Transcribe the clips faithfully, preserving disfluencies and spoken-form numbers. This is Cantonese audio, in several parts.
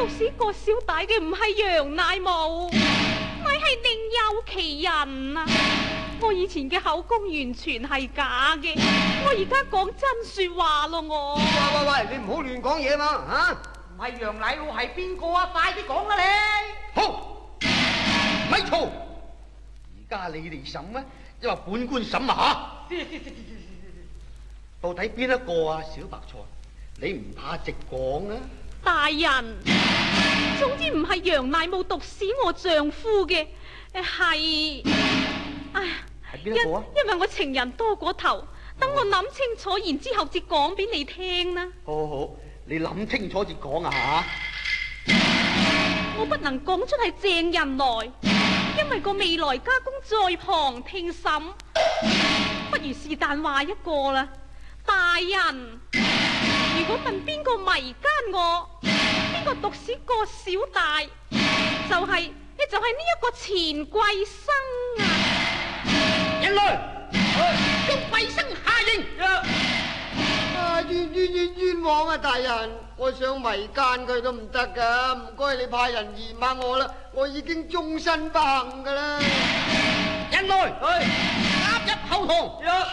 毒死個小弟嘅唔係楊乃武，乃係另有其人啊！我以前嘅口供完全係假嘅，我而家講真說話咯，我。 喂喂喂，你唔好亂講嘢嘛吓！ 唔係楊乃武係邊個啊？快啲講啦你！ 好，咪嘈！而家你哋審咩？因為本官審啊吓！到底邊一個啊？小白菜，你唔怕直講啊？ 大人，總之唔係楊乃武毒死我丈夫嘅，係，唉， 係邊一個啊？ 因因為我情人多過頭，等我諗清楚，然之後至講俾你聽啦。 好好好，你諗清楚至講啊吓！ 我不能講出係證人來，因為個未來家公在旁聽審，不如是但話一個啦。大人，如果問邊個迷奸我，邊個毒死個小大，就係、是、你就係呢一個錢貴生啊！ 人來，捉貴生下刑。 啊冤冤冤冤枉啊！大人，我想迷奸佢都唔得噶，唔該你派人驗下我啦，我已經終身不幸噶啦。 人來，押入後堂。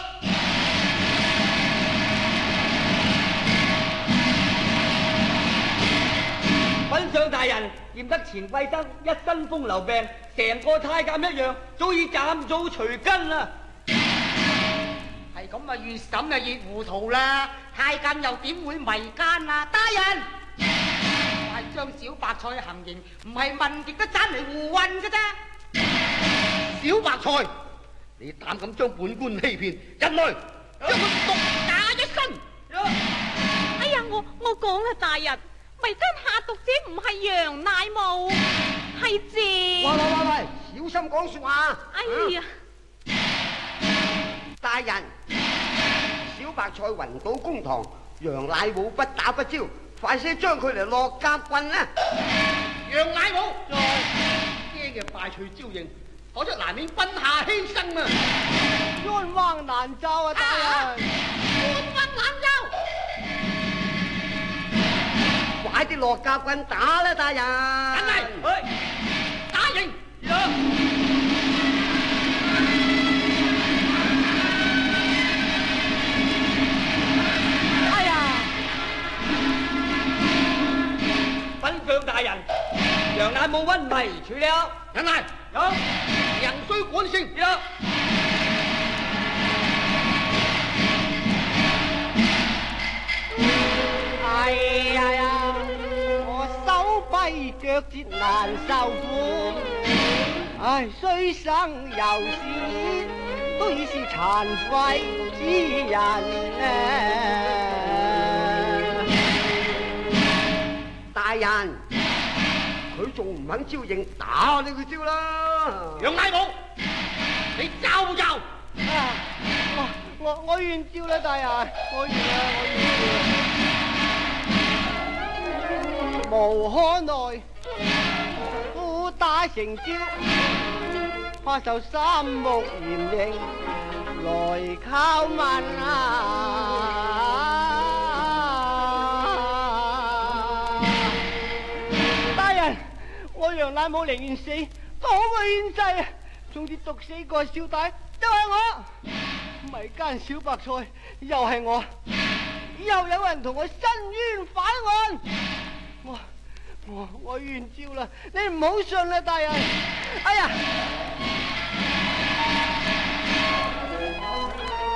稟上大人，驗得錢貴生一身風流病，成個太監一樣，早已斬草除根啦。係咁啊，越審就越糊塗啦！太監又點會迷奸啊？大人，係將小白菜行刑，唔係問極都斬嚟胡混嘅啫。 小白菜，你膽敢將本官欺騙？人來，將佢毒打一身。 哎呀，我我講啦，大人。迷奸下毒者唔係楊乃武，係謝。 喂喂喂喂，小心講說話。 哎呀， 大人，小白菜暈倒公堂，楊乃武不打不招，快些將佢嚟落監棍啦！楊乃武，驚嘅快脆招認，否則難免奔下犧牲啊！ 冤枉難奏啊，大人！ 冤枉難奏！快啲落夾棍打啦，大人！緊嚟，打刑！ 哎呀！稟上大人，楊乃武昏迷處理。 緊嚟， 有人須管先。 有。 哎呀呀！我手跛腳折難受苦，唉，雖生猶是都已是殘廢之人啊！ 大人，佢仲唔肯招認，打你佢招啦！楊乃武，你招唔招？ 啊！我我我願招啦，大人，我願啦，我願。無可奈，苦打成招，怕受三目嚴刑來拷問啊！大人，我楊乃武寧願死，都會獻祭啊！總之毒死個小弟都係我，迷奸小白菜又係我，以後有人同我申冤反案。我我我願招啦，你唔好信啦，大人。哎呀！